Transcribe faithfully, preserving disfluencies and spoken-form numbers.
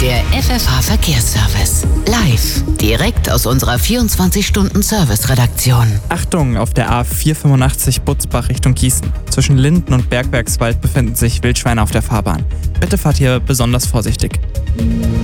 Der F F H-Verkehrsservice. Live. Direkt aus unserer vierundzwanzig-Stunden-Service-Redaktion. Achtung, auf der A vierhundertfünfundachtzig Butzbach Richtung Gießen. Zwischen Linden und Bergwerkswald befinden sich Wildschweine auf der Fahrbahn. Bitte fahrt hier besonders vorsichtig.